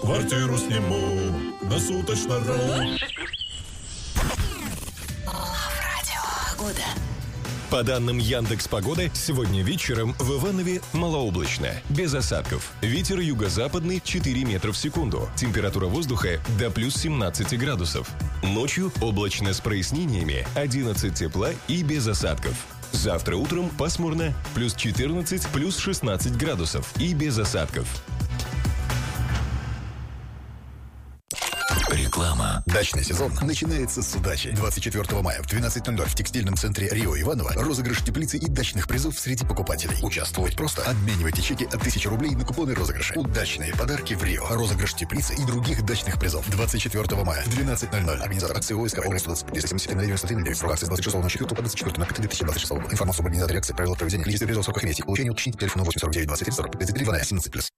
Квартиру сниму на суточно-ру. По данным Яндекс.Погоды, сегодня вечером в Иванове малооблачно, без осадков. Ветер юго-западный 4 метра в секунду. Температура воздуха до плюс 17 градусов. Ночью облачно с прояснениями, 11 тепла и без осадков. Завтра утром пасмурно, плюс 14, плюс 16 градусов и без осадков. Реклама. Дачный сезон начинается с удачи. 24 мая в 12:00 в текстильном центре Рио Иваново розыгрыш теплицы и дачных призов среди покупателей. Участвовать просто. Обменивайте чеки от 1000 рублей на купоны розыгрыша. Удачные подарки в Рио. Розыгрыш теплицы и других дачных призов. 24 мая в 12:00. Организатор акции ОСК. Срок акции с 26.04 по 24.05.2026. Информацию об организаторе акции, правила проведения, количество призов, сроках имеется. Получение уточните телефон 849 23 40 53 17+.